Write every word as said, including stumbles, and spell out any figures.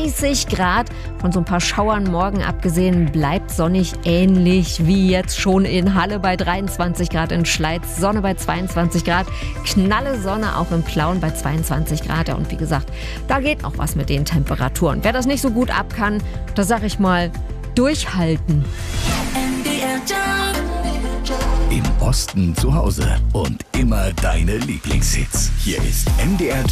dreißig Grad. Von so ein paar Schauern morgen abgesehen bleibt sonnig, ähnlich wie jetzt schon in Halle bei dreiundzwanzig Grad, in Schleiz Sonne bei zweiundzwanzig Grad, knalle Sonne auch in Plauen bei zweiundzwanzig Grad. Ja, und wie gesagt, da geht noch was mit den Temperaturen. Wer das nicht so gut ab kann, da sag ich mal, durchhalten. Im Osten zu Hause und immer deine Lieblingshits. Hier ist M D R